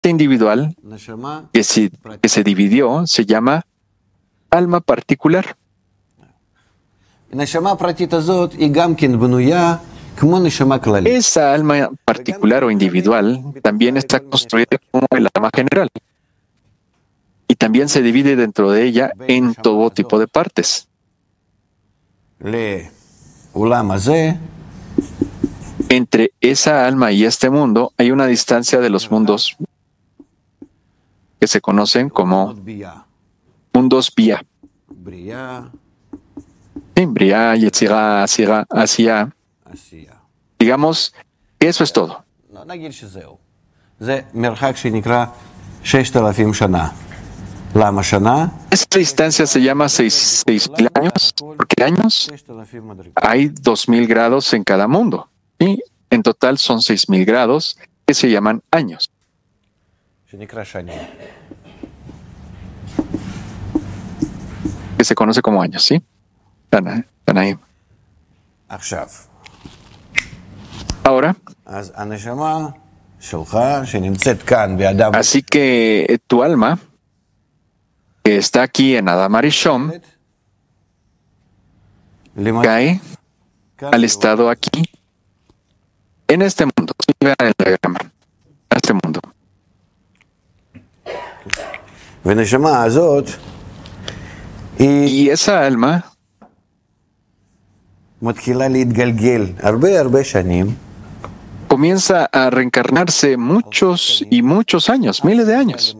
individual que se dividió se llama alma particular. Esa alma particular o individual también está construida como el alma general y también se divide dentro de ella en todo tipo de partes. Entre esa alma y este mundo hay una distancia de los mundos que se conocen como mundos Bia. Briá, Yetzirá, Asirá, Asía. Digamos que eso es todo. Esta distancia se llama 6.000 años, porque años hay 2.000 grados en cada mundo. Y en total son 6.000 grados que se llaman años. Que se conoce como años, ¿sí? Están ahí. Ahora, así que tu alma, que está aquí en Adam Arishon, cae al estado aquí, en este mundo. Vean el diagrama. Este mundo. Y esa alma comienza a reencarnarse muchos y muchos años, miles de años,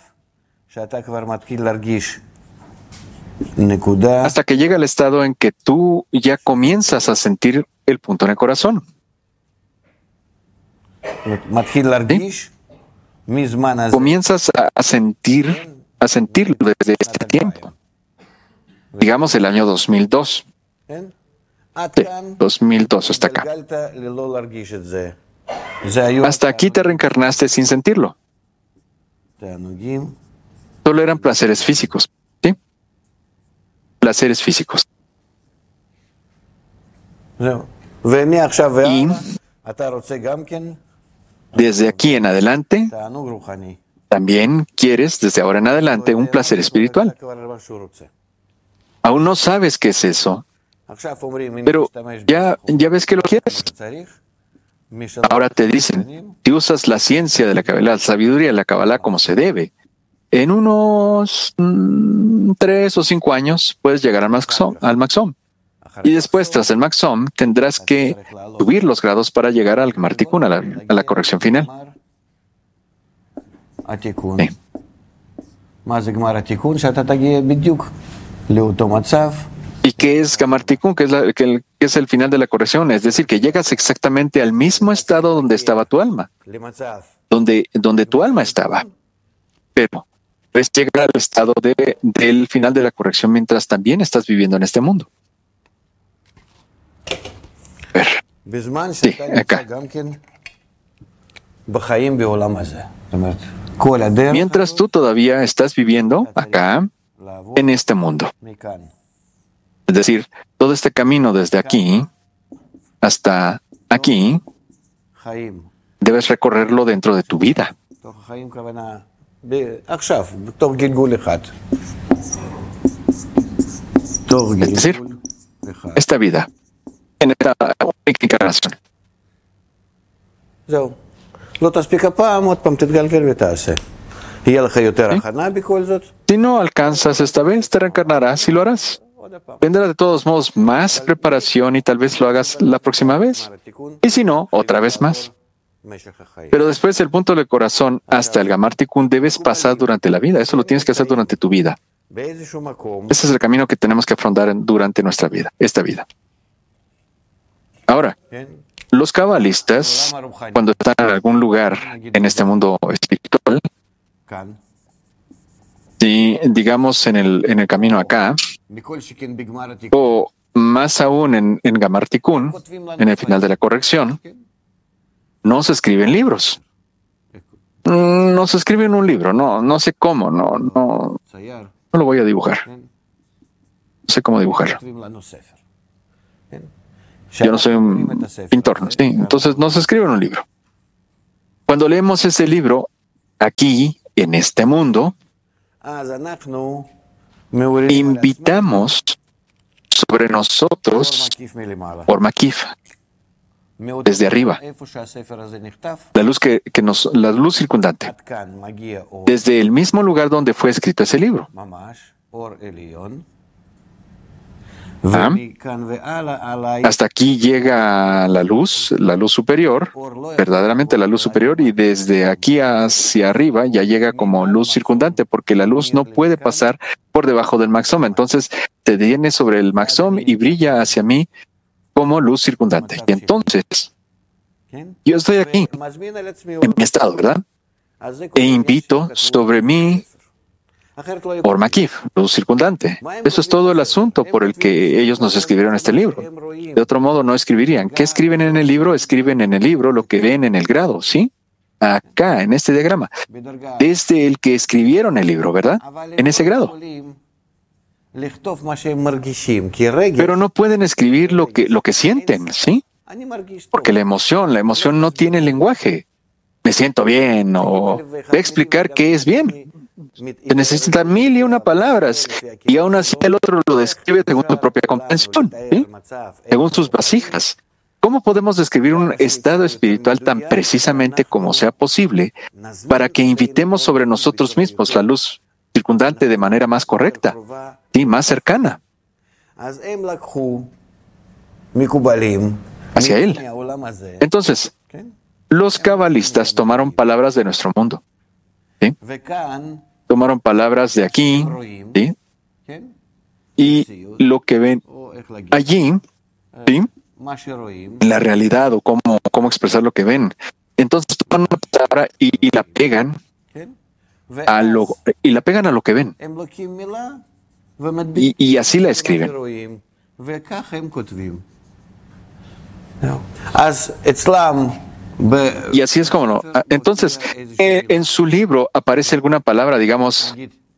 hasta que llega el estado en que tú ya comienzas a sentir el punto en el corazón. ¿Sí? Comienzas a sentirlo desde este tiempo. Digamos el año 2002. Sí, 2002 hasta acá. Hasta aquí te reencarnaste sin sentirlo. Solo eran placeres físicos. ¿Sí? Placeres físicos. Y desde aquí en adelante, también quieres, desde ahora en adelante, un placer espiritual. Aún no sabes qué es eso, pero ya ves que lo quieres. Ahora te dicen, si usas la ciencia de la Kabbalah, la sabiduría de la Kabbalah como se debe, en unos 3 o 5 años puedes llegar al Maxom. Y después, tras el Maxom, tendrás que subir los grados para llegar al Gamartikun, a la corrección final. Sí. ¿Y qué es Gamartikun? Que es el final de la corrección. Es decir, que llegas exactamente al mismo estado donde estaba tu alma. Donde tu alma estaba. Pero puedes llegar al estado del final de la corrección mientras también estás viviendo en este mundo. Sí, acá. Mientras tú todavía estás viviendo acá, en este mundo. Es decir, todo este camino desde aquí hasta aquí, debes recorrerlo dentro de tu vida. Es decir, esta vida, en esta encarnación. Si no alcanzas esta vez, te reencarnarás y lo harás. Tendrá de todos modos más preparación y tal vez lo hagas la próxima vez. Y si no, otra vez más. Pero después del punto del corazón hasta el Gamartikun debes pasar durante la vida. Eso lo tienes que hacer durante tu vida. Ese es el camino que tenemos que afrontar durante nuestra vida, esta vida. Ahora, los cabalistas, cuando están en algún lugar en este mundo espiritual, si digamos en el camino acá, o más aún en Gamartikun, en el final de la corrección, no se escriben libros. No se escribe en un libro, no sé cómo, no lo voy a dibujar. No sé cómo dibujarlo. Yo no soy un pintor, ¿sí? Entonces no se escribe en un libro. Cuando leemos ese libro, aquí, en este mundo, invitamos sobre nosotros por Makif, desde arriba, la luz circundante, desde el mismo lugar donde fue escrito ese libro. Hasta aquí llega la luz superior, verdaderamente la luz superior, y desde aquí hacia arriba ya llega como luz circundante, porque la luz no puede pasar por debajo del Maxom. Entonces se viene sobre el Maxom y brilla hacia mí como luz circundante. Y entonces yo estoy aquí, en mi estado, ¿verdad? E invito sobre mí por Makif, luz circundante. Eso es todo el asunto por el que ellos nos escribieron este libro. De otro modo no escribirían. ¿Qué escriben en el libro? Escriben en el libro lo que ven en el grado, ¿sí? Acá, en este diagrama. Desde el que escribieron el libro, ¿verdad? En ese grado. Pero no pueden escribir lo que sienten, ¿sí? Porque la emoción no tiene lenguaje. Me siento bien, o voy a explicar qué es bien. Se necesitan 1001 palabras, y aún así el otro lo describe según su propia comprensión, ¿sí? Según sus vasijas. ¿Cómo podemos describir un estado espiritual tan precisamente como sea posible para que invitemos sobre nosotros mismos la luz circundante de manera más correcta y más cercana hacia él? Entonces, los cabalistas tomaron palabras de nuestro mundo, ¿sí? Tomaron palabras de aquí, ¿sí? Y lo que ven allí, ¿sí? En la realidad, o cómo expresar lo que ven. Entonces toman una palabra y la pegan a lo que ven. Y así la escriben. Y así es como no. Entonces, en su libro aparece alguna palabra, digamos,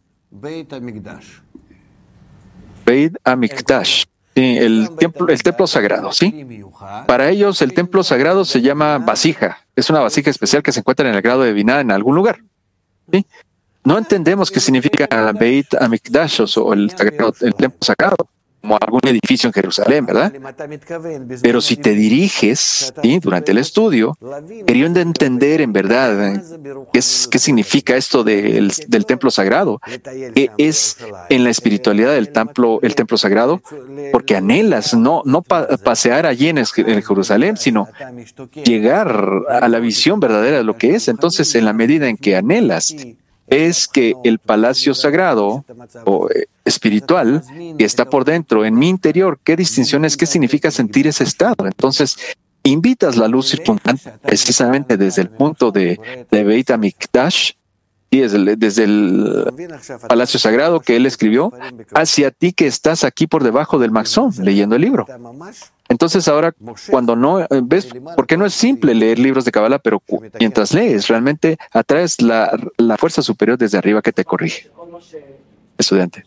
Beit Hamikdash, sí, el templo sagrado, ¿sí? Para ellos, el templo sagrado se llama vasija. Es una vasija especial que se encuentra en el grado de Binah en algún lugar, ¿sí? No entendemos qué significa Beit Hamikdash o el templo sagrado, como algún edificio en Jerusalén, ¿verdad? Pero si te diriges, ¿sí?, durante el estudio, queriendo entender en verdad qué significa esto del templo sagrado, qué es en la espiritualidad el templo sagrado, porque anhelas no pasear allí en Jerusalén, sino llegar a la visión verdadera de lo que es. Entonces, en la medida en que anhelas, es que el palacio sagrado o espiritual que está por dentro, en mi interior, ¿qué distinciones, qué significa sentir ese estado? Entonces, invitas la luz circundante precisamente desde el punto de Beit HaMikdash, y desde el palacio sagrado que él escribió, hacia ti que estás aquí por debajo del Maxón, leyendo el libro. Entonces ahora, cuando no ves, porque no es simple leer libros de Kabbalah, pero mientras lees, realmente atraes la fuerza superior desde arriba que te corrige. Estudiante.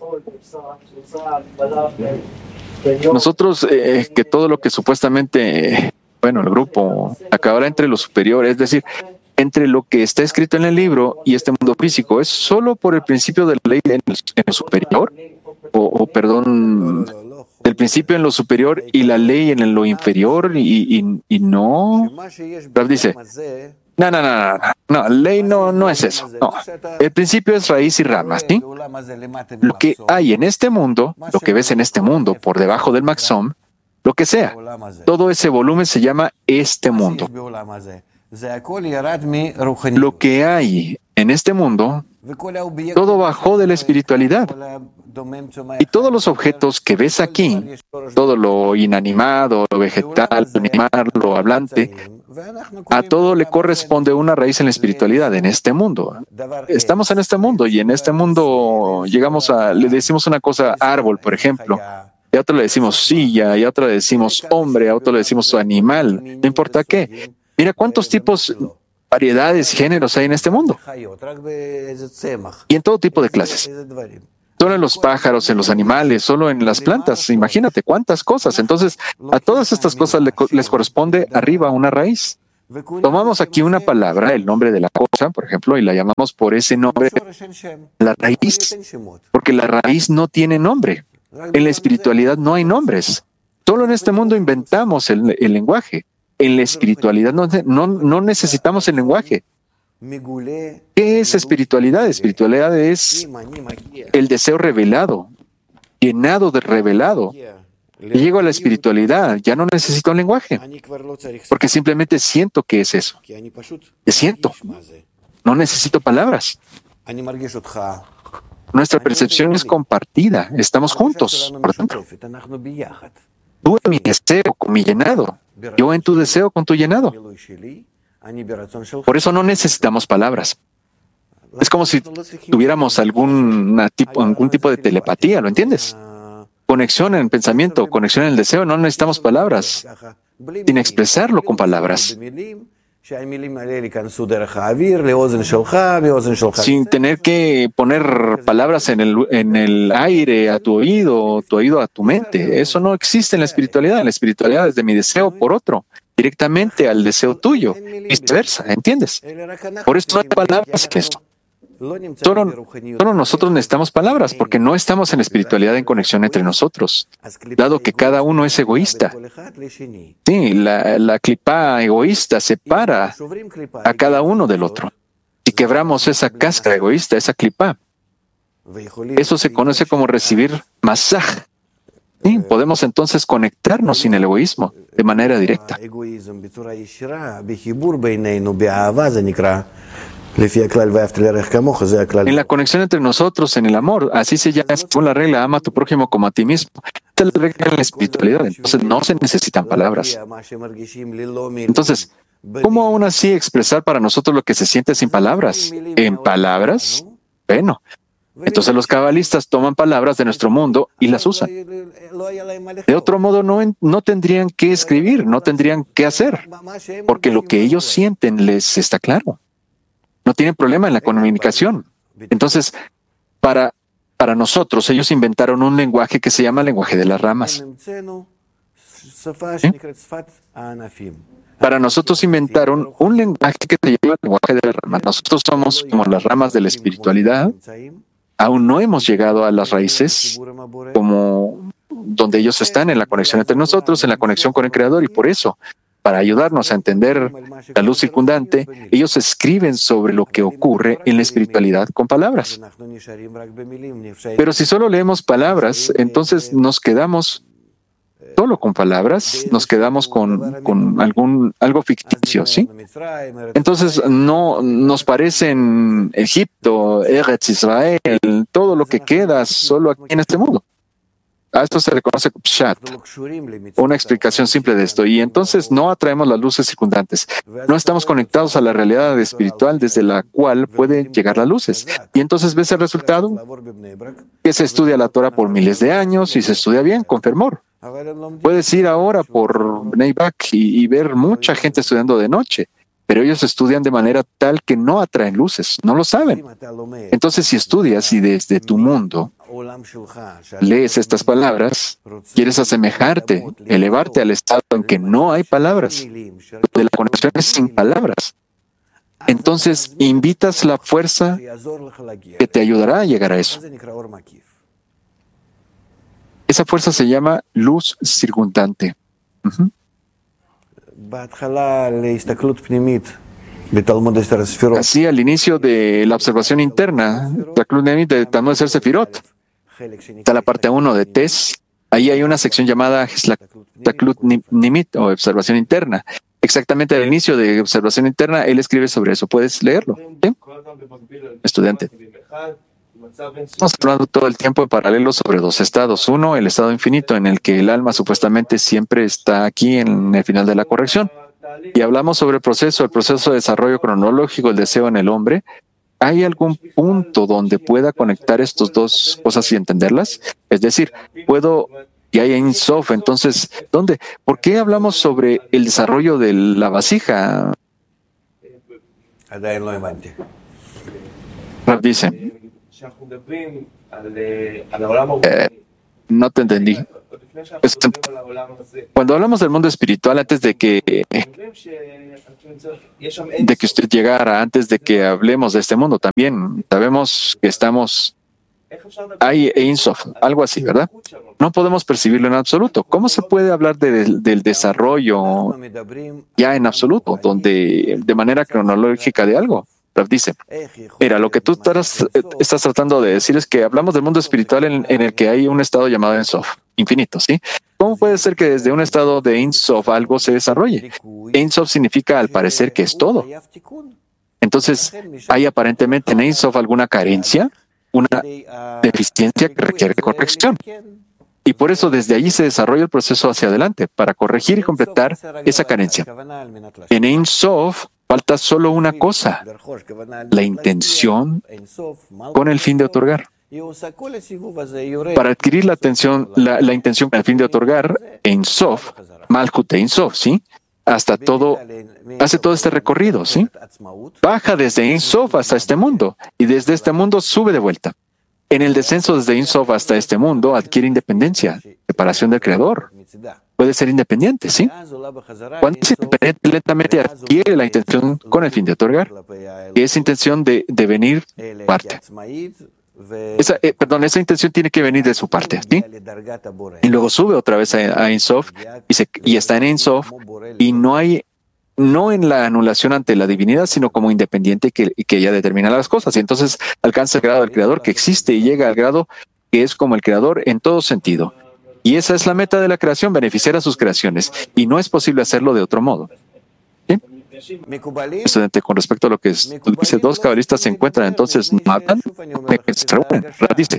Nosotros, que todo lo que supuestamente, el grupo, la Kabbalah entre lo superior, es decir, entre lo que está escrito en el libro y este mundo físico, ¿es solo por el principio de la ley en lo superior? El principio en lo superior y la ley en lo inferior, y no. Rav dice, no, ley no es eso. No. El principio es raíz y ramas, ¿sí? Lo que hay en este mundo, lo que ves en este mundo, por debajo del Maxom, lo que sea, todo ese volumen se llama este mundo. Lo que hay en este mundo, todo bajó de la espiritualidad. Y todos los objetos que ves aquí, todo lo inanimado, lo vegetal, lo animal, lo hablante, a todo le corresponde una raíz en la espiritualidad, en este mundo. Estamos en este mundo, y en este mundo le decimos una cosa árbol, por ejemplo, y a otro le decimos silla, y a otro le decimos hombre, a otro le decimos animal, no importa qué. Mira cuántos tipos, variedades y géneros hay en este mundo. Y en todo tipo de clases. Solo en los pájaros, en los animales, solo en las plantas. Imagínate cuántas cosas. Entonces, a todas estas cosas les corresponde arriba una raíz. Tomamos aquí una palabra, el nombre de la cosa, por ejemplo, y la llamamos por ese nombre, la raíz, porque la raíz no tiene nombre. En la espiritualidad no hay nombres. Solo en este mundo inventamos el lenguaje. En la espiritualidad no necesitamos el lenguaje. ¿Qué es espiritualidad? Espiritualidad es el deseo revelado, llenado de revelado. Y llego a la espiritualidad, ya no necesito un lenguaje, porque simplemente siento que es eso. Siento. No necesito palabras. Nuestra percepción es compartida. Estamos juntos, por ejemplo. Tú en mi deseo con mi llenado. Yo en tu deseo con tu llenado. Por eso no necesitamos palabras. Es como si tuviéramos algún tipo de telepatía, ¿lo entiendes? Conexión en el pensamiento, conexión en el deseo, no necesitamos palabras, sin expresarlo con palabras. Sin tener que poner palabras en el aire a tu oído a tu mente. Eso no existe en la espiritualidad. En la espiritualidad es de mi deseo por otro, directamente al deseo tuyo, viceversa, ¿entiendes? Por eso no hay palabras en eso. Solo nosotros necesitamos palabras, porque no estamos en espiritualidad en conexión entre nosotros, dado que cada uno es egoísta. Sí, la clipá egoísta separa a cada uno del otro. Si quebramos esa cáscara egoísta, esa clipá, eso se conoce como recibir masaj. Sí, podemos entonces conectarnos sin el egoísmo, de manera directa. En la conexión entre nosotros, en el amor, así se llama, según la regla, ama a tu prójimo como a ti mismo. Esta es la regla en la espiritualidad, entonces no se necesitan palabras. Entonces, ¿cómo aún así expresar para nosotros lo que se siente sin palabras? ¿En palabras? Bueno, entonces los cabalistas toman palabras de nuestro mundo y las usan. De otro modo, no tendrían que escribir, no tendrían que hacer, porque lo que ellos sienten les está claro. No tienen problema en la comunicación. Entonces, para nosotros, ellos inventaron un lenguaje que se llama lenguaje de las ramas. ¿Sí? Para nosotros inventaron un lenguaje que se llama lenguaje de las ramas. Nosotros somos como las ramas de la espiritualidad. Aún no hemos llegado a las raíces como donde ellos están, en la conexión entre nosotros, en la conexión con el Creador, y por eso, para ayudarnos a entender la luz circundante, ellos escriben sobre lo que ocurre en la espiritualidad con palabras. Pero si solo leemos palabras, entonces nos quedamos solo con palabras, nos quedamos con algo ficticio, ¿sí? Entonces no nos parecen Egipto, Eretz Israel, todo lo que queda solo aquí en este mundo. A esto se le conoce como Pshat, una explicación simple de esto. Y entonces no atraemos las luces circundantes. No estamos conectados a la realidad espiritual desde la cual pueden llegar las luces. Y entonces ves el resultado, que se estudia la Torah por miles de años y se estudia bien, con fervor. Puedes ir ahora por Bnei Brak y ver mucha gente estudiando de noche, pero ellos estudian de manera tal que no atraen luces, no lo saben. Entonces, si estudias y desde tu mundo lees estas palabras, quieres asemejarte, elevarte al estado en que no hay palabras, donde la conexión es sin palabras, entonces invitas la fuerza que te ayudará a llegar a eso. Esa fuerza se llama luz circundante. Así, al inicio de la observación interna, de Talmud de Ser Sefirot, está la parte 1 de Tes. Ahí hay una sección llamada Taklut Nimit, o observación interna. Exactamente al inicio de observación interna, él escribe sobre eso. ¿Puedes leerlo? ¿Sí? Estudiante. Estamos hablando todo el tiempo en paralelo sobre dos estados. Uno, el estado infinito, en el que el alma supuestamente siempre está aquí en el final de la corrección. Y hablamos sobre el proceso de desarrollo cronológico, el deseo en el hombre. ¿Hay algún punto donde pueda conectar estas dos cosas y entenderlas? Es decir, y hay Ein Sof, entonces, ¿dónde? ¿Por qué hablamos sobre el desarrollo de la vasija? Rab dice, no te entendí. Pues, cuando hablamos del mundo espiritual, antes de que usted llegara, antes de que hablemos de este mundo, también sabemos que hay Ein Sof, algo así, ¿verdad? No podemos percibirlo en absoluto. ¿Cómo se puede hablar del desarrollo ya en absoluto, de manera cronológica de algo? Rav dice, mira, lo que tú estás tratando de decir es que hablamos del mundo espiritual en el que hay un estado llamado Ein Sof, infinito, ¿sí? ¿Cómo puede ser que desde un estado de Ein Sof algo se desarrolle? Ein Sof significa al parecer que es todo. Entonces, ¿hay aparentemente en Ein Sof alguna carencia, una deficiencia que requiere corrección? Y por eso desde allí se desarrolla el proceso hacia adelante, para corregir y completar esa carencia. En Ein Sof falta solo una cosa, la intención con el fin de otorgar. Para adquirir la intención con el fin de otorgar, Ein Sof, Malkut Ein Sof, ¿sí? Hace todo este recorrido, ¿sí? Baja desde Ein Sof hasta este mundo, y desde este mundo sube de vuelta. En el descenso desde Ein Sof hasta este mundo adquiere independencia, separación del Creador. Puede ser independiente, ¿sí? Cuando es independiente, lentamente adquiere la intención con el fin de otorgar, y esa intención de venir parte. Esa intención tiene que venir de su parte, ¿sí? Y luego sube otra vez a Ein Sof y está en Ein Sof, y no en la anulación ante la divinidad, sino como independiente que ella determina las cosas. Y entonces alcanza el grado del Creador que existe y llega al grado que es como el Creador en todo sentido. Y esa es la meta de la creación, beneficiar a sus creaciones. Y no es posible hacerlo de otro modo. ¿Sí? Estudiante, con respecto a lo que dice, dos cabalistas se encuentran, entonces no hablan, se reúnen. Dice,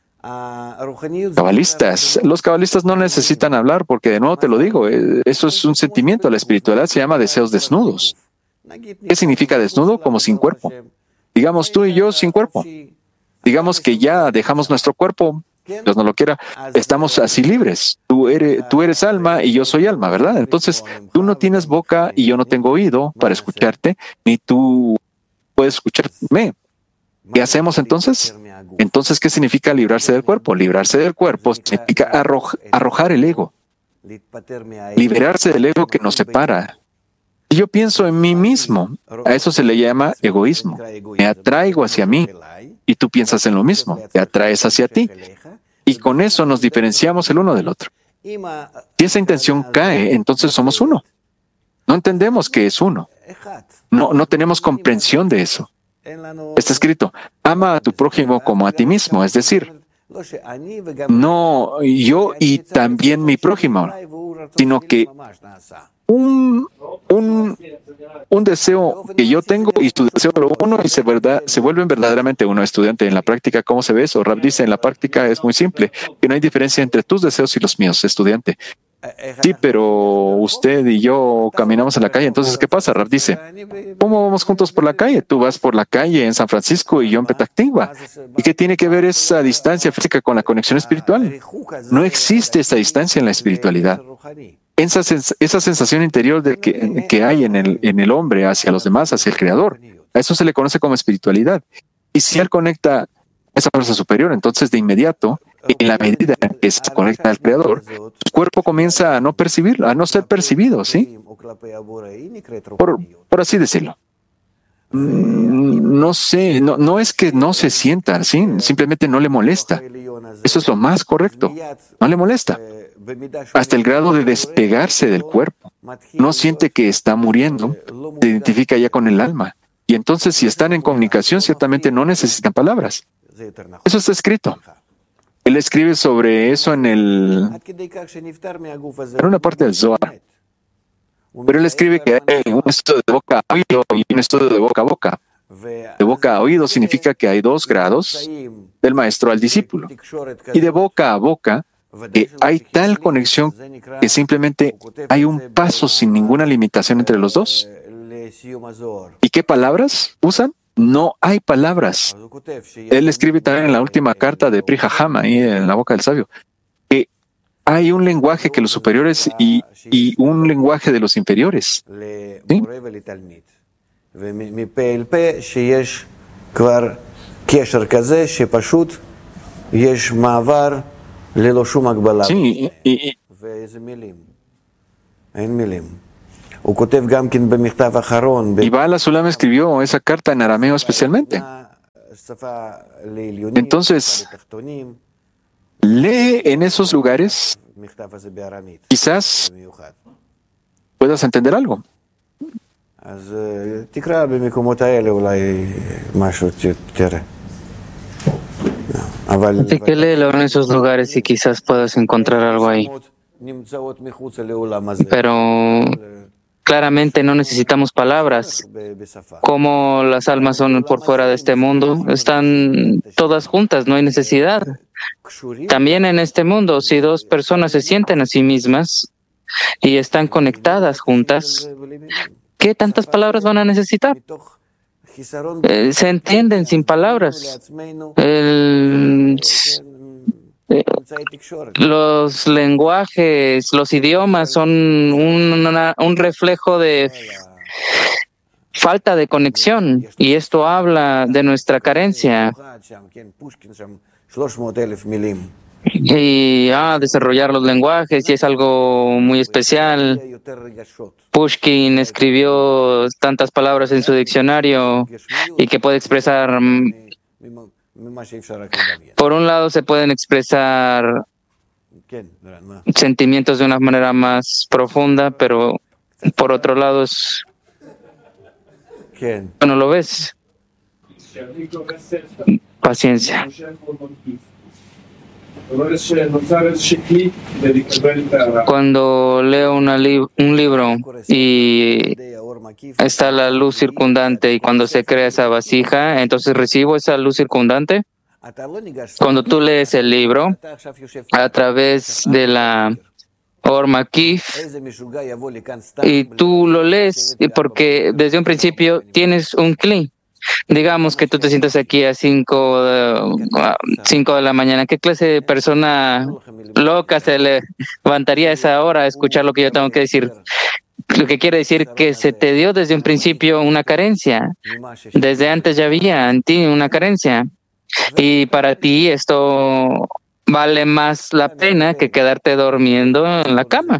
los cabalistas no necesitan hablar porque, de nuevo te lo digo, eso es un sentimiento. La espiritualidad se llama deseos desnudos. ¿Qué significa desnudo? Como sin cuerpo. Digamos tú y yo sin cuerpo. Digamos que ya dejamos nuestro cuerpo, Dios no lo quiera, estamos así libres. Tú eres alma y yo soy alma, ¿verdad? Entonces, tú no tienes boca y yo no tengo oído para escucharte, ni tú puedes escucharme. ¿Qué hacemos entonces? Entonces, ¿qué significa librarse del cuerpo? Librarse del cuerpo significa arrojar el ego. Liberarse del ego que nos separa. Y yo pienso en mí mismo. A eso se le llama egoísmo. Me atraigo hacia mí. Y tú piensas en lo mismo. Te atraes hacia ti. Y con eso nos diferenciamos el uno del otro. Si esa intención cae, entonces somos uno. No entendemos que es uno. No tenemos comprensión de eso. Está escrito, ama a tu prójimo como a ti mismo, es decir, no yo y también mi prójimo, sino que un deseo que yo tengo y tu deseo lo uno y se vuelven verdaderamente uno. Estudiante, en la práctica, ¿cómo se ve eso? Rav dice, en la práctica es muy simple, que no hay diferencia entre tus deseos y los míos. Estudiante, sí, pero usted y yo caminamos en la calle, entonces, ¿qué pasa? Rav dice, ¿cómo vamos juntos por la calle? Tú vas por la calle en San Francisco y yo en Petah Tikva. ¿Y qué tiene que ver esa distancia física con la conexión espiritual? No existe esa distancia en la espiritualidad. Esa sensación interior que hay en el hombre hacia los demás, hacia el Creador, a eso se le conoce como espiritualidad. Y si él conecta esa fuerza superior, entonces de inmediato, en la medida en que se conecta al Creador, su cuerpo comienza a no ser percibido, ¿sí? Por así decirlo. No sé, no es que no se sienta, ¿sí? Simplemente no le molesta. Eso es lo más correcto. No le molesta. Hasta el grado de despegarse del cuerpo. No siente que está muriendo. Se identifica ya con el alma. Y entonces, si están en comunicación, ciertamente no necesitan palabras. Eso está escrito. Él escribe sobre eso en una parte del Zohar. Pero él escribe que hay un estudio de boca a oído y un estudio de boca a boca. De boca a oído significa que hay 2 grados del maestro al discípulo. Y de boca a boca, que hay tal conexión que simplemente hay un paso sin ninguna limitación entre los dos. ¿Y qué palabras usan? No hay palabras. Él escribe también en la última carta de Pri Haham, ahí en la boca del sabio, que hay un lenguaje que los superiores y un lenguaje de los inferiores. ¿Sí? Sí, y Bala Sulam escribió esa carta en arameo especialmente. Entonces, lee en esos lugares, quizás puedas entender algo. Así que léelo en esos lugares y quizás puedas encontrar algo ahí. Pero claramente no necesitamos palabras. Como las almas son por fuera de este mundo, están todas juntas, no hay necesidad. También en este mundo, si dos personas se sienten a sí mismas y están conectadas juntas, ¿qué tantas palabras van a necesitar? Se entienden sin palabras. Los lenguajes, los idiomas son un reflejo de falta de conexión, y esto habla de nuestra carencia. Y desarrollar los lenguajes, y es algo muy especial. Pushkin escribió tantas palabras en su diccionario y que puede expresar. Por un lado se pueden expresar sentimientos de una manera más profunda, pero por otro lado es... Bueno, ¿lo ves? Paciencia. Cuando leo un libro y está la luz circundante, y cuando se crea esa vasija, entonces recibo esa luz circundante. Cuando tú lees el libro a través de la Or Makif, y tú lo lees porque desde un principio tienes un kli. Digamos que tú te sientas aquí a 5 de la mañana. ¿Qué clase de persona loca se levantaría a esa hora a escuchar lo que yo tengo que decir? Lo que quiere decir que se te dio desde un principio una carencia. Desde antes ya había en ti una carencia. Y para ti esto vale más la pena que quedarte durmiendo en la cama.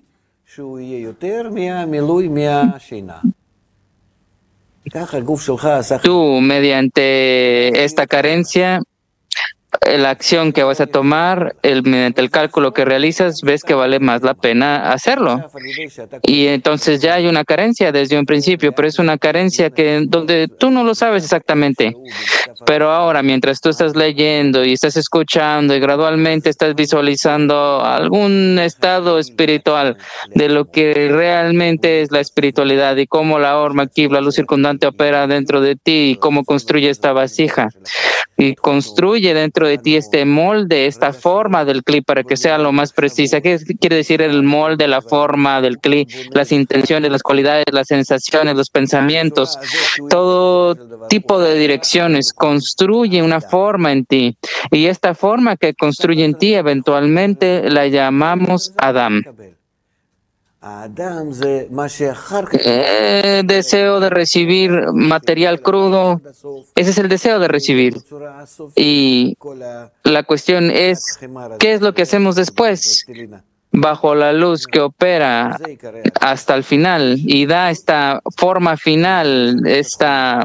Tú, mediante esta carencia, la acción que vas a tomar, mediante el cálculo que realizas, ves que vale más la pena hacerlo. Y entonces ya hay una carencia desde un principio, pero es una carencia donde tú no lo sabes exactamente. Pero ahora, mientras tú estás leyendo y estás escuchando y gradualmente estás visualizando algún estado espiritual de lo que realmente es la espiritualidad y cómo la Or Makif, la luz circundante, opera dentro de ti y cómo construye esta vasija. Y construye dentro de ti este molde, esta forma del kli para que sea lo más precisa. ¿Qué quiere decir el molde, la forma del kli? Las intenciones, las cualidades, las sensaciones, los pensamientos, todo tipo de direcciones. Construye una forma en ti. Y esta forma que construye en ti, eventualmente la llamamos Adam. Deseo de recibir material crudo, ese es el deseo de recibir. Y la cuestión es, ¿qué es lo que hacemos después? Bajo la luz que opera hasta el final y da esta forma final, esta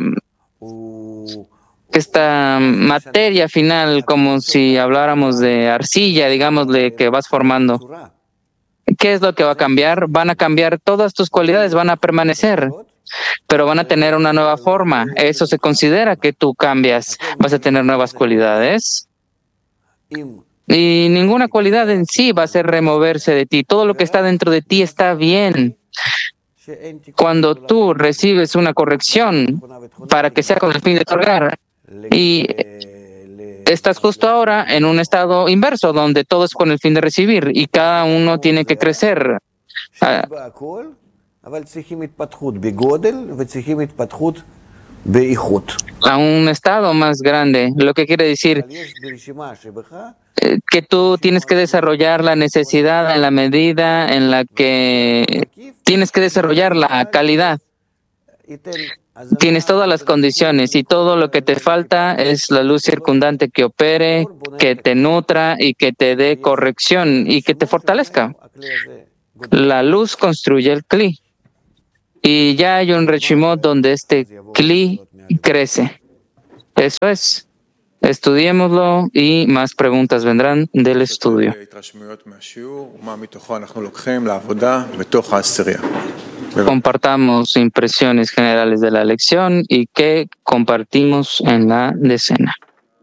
materia final, como si habláramos de arcilla, digámosle, que vas formando. ¿Qué es lo que va a cambiar? Van a cambiar todas tus cualidades, van a permanecer, pero van a tener una nueva forma. Eso se considera que tú cambias, vas a tener nuevas cualidades. Y ninguna cualidad en sí va a ser removerse de ti. Todo lo que está dentro de ti está bien. Cuando tú recibes una corrección para que sea con el fin de otorgar, y estás justo ahora en un estado inverso, donde todo es con el fin de recibir y cada uno tiene que crecer. A un estado más grande, lo que quiere decir que tú tienes que desarrollar la necesidad en la medida en la que tienes que desarrollar la calidad. tienes todas las condiciones y todo lo que te falta es la luz circundante que opere, que te nutra y que te dé corrección y que te fortalezca. La luz construye el Kli y ya hay un Reshimot donde este Kli crece. Eso es. Estudiémoslo y más preguntas vendrán del estudio. Compartamos impresiones generales de la lección y qué compartimos en la decena.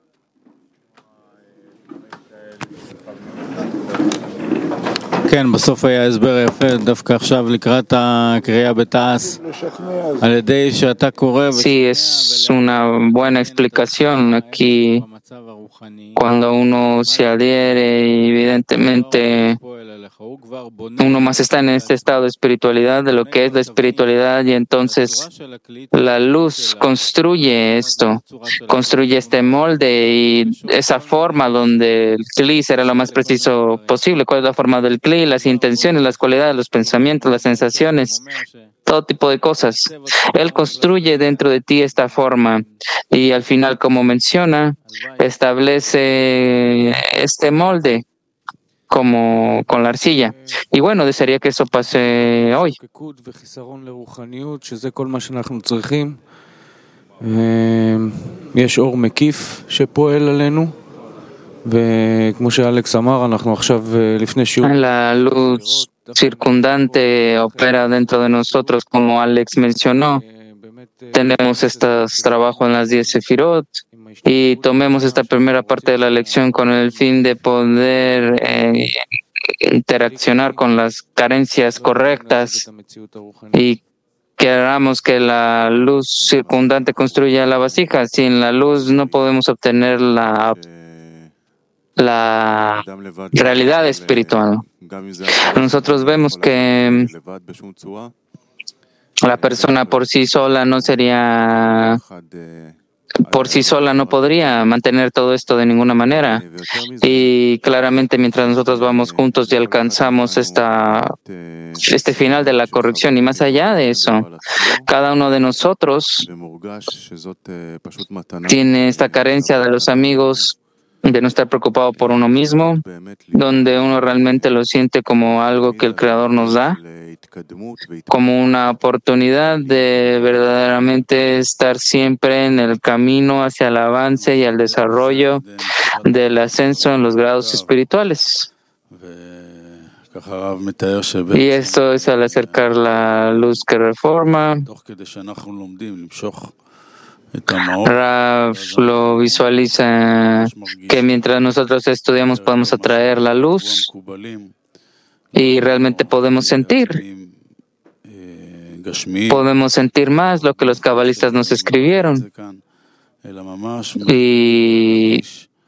כן, בסוף היה הסבר יפה, דווקא עכשיו לקראת הקריאה בתעש, על ידי שאתה קורא... Sí, es una buena explicación aquí. Cuando uno se adhiere, evidentemente uno más está en este estado de espiritualidad, de lo que es la espiritualidad, y entonces la luz construye esto, construye este molde y esa forma donde el Kli será lo más preciso posible. ¿Cuál es la forma del Kli? Las intenciones, las cualidades, los pensamientos, las sensaciones, todo tipo de cosas. Él construye dentro de ti esta forma y al final, como menciona, establece este molde como con la arcilla. Y bueno, desearía que eso pase hoy. יש אור מקיף שפועל עלינו, וכמו שאלכס אמר, אנחנו עכשיו לפני שיעור. La luz circundante opera dentro de nosotros, como Alex mencionó. Tenemos estos trabajos en las 10 Sefirot y tomemos esta primera parte de la lección con el fin de poder interaccionar con las carencias correctas y queramos que la luz circundante construya la vasija. Sin la luz no podemos obtener la realidad espiritual. Nosotros vemos que la persona por sí sola no podría mantener todo esto de ninguna manera. Y claramente mientras nosotros vamos juntos y alcanzamos este final de la corrección y más allá de eso, cada uno de nosotros tiene esta carencia de los amigos, de no estar preocupado por uno mismo, donde uno realmente lo siente como algo que el Creador nos da, como una oportunidad de verdaderamente estar siempre en el camino hacia el avance y el desarrollo del ascenso en los grados espirituales. Y esto es al acercar la luz que reforma. Rav lo visualiza que mientras nosotros estudiamos podemos atraer la luz y realmente podemos sentir más lo que los cabalistas nos escribieron y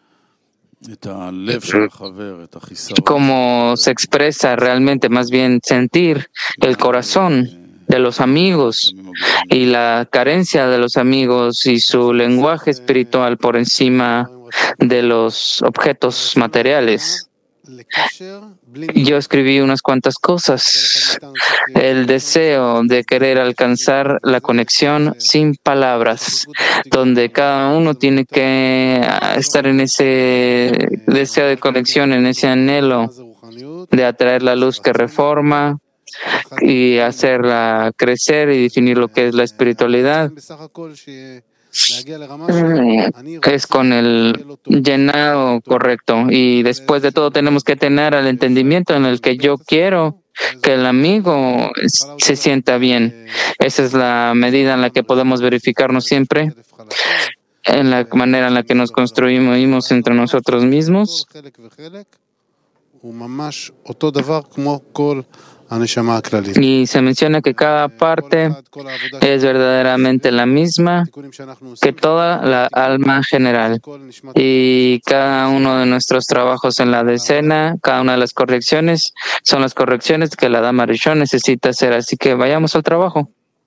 cómo se expresa realmente, más bien sentir el corazón de los amigos y la carencia de los amigos y su lenguaje espiritual por encima de los objetos materiales. Yo escribí unas cuantas cosas. El deseo de querer alcanzar la conexión sin palabras, donde cada uno tiene que estar en ese deseo de conexión, en ese anhelo de atraer la luz que reforma y hacerla crecer y definir lo que es la espiritualidad. Es con el llenado correcto y después de todo tenemos que tener el entendimiento en el que yo quiero que el amigo se sienta bien. Esa es la medida en la que podemos verificarnos siempre, en la manera en la que nos construimos entre nosotros mismos. Y se menciona que cada parte es verdaderamente la misma que toda la alma general. Y cada uno de nuestros trabajos en la decena, cada una de las correcciones, son las correcciones que la Dama Rishon necesita hacer. Así que vayamos al trabajo.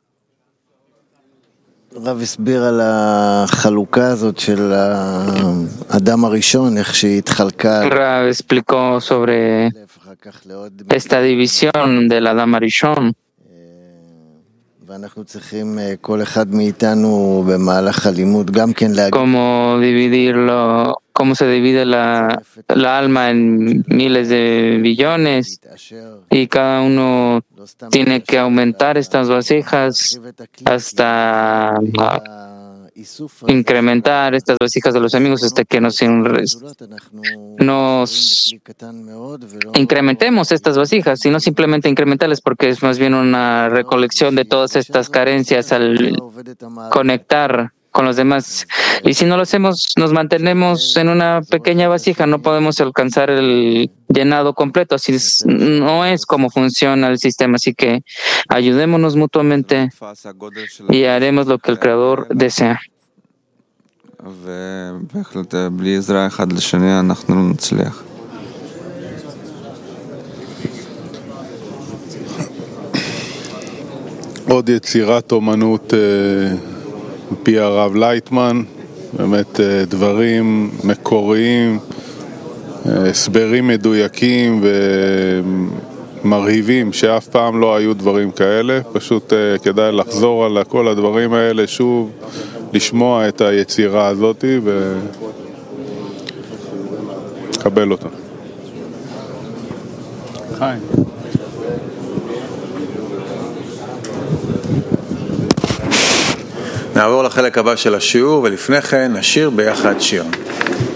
רב הסביר על החלוקה הזאת של האדם הראשון, איך שהיא התחלקה. Rav explicó sobre esta división de la Dama Rishon. cómo se divide la alma en miles de billones y cada uno tiene que aumentar estas vasijas hasta incrementar estas vasijas de los amigos hasta que nos incrementemos estas vasijas y no simplemente incrementarlas, porque es más bien una recolección de todas estas carencias al conectar con los demás. Y si no lo hacemos, nos mantenemos en una pequeña vasija, no podemos alcanzar el llenado completo. Así no es como funciona el sistema. Así que ayudémonos mutuamente y haremos lo que el Creador desea. עוד יצירת אומנות מפי הרב לייטמן, באמת דברים מקוריים, הסברים מדויקים ומרהיבים שאף פעם לא היו דברים כאלה. פשוט כדאי לחזור על כל הדברים האלה שוב, לשמוע את היצירה הזאת ולקבל אותה. חיים. נעבור לחלק הבא של השיעור, ולפני כן נשיר ביחד שיר.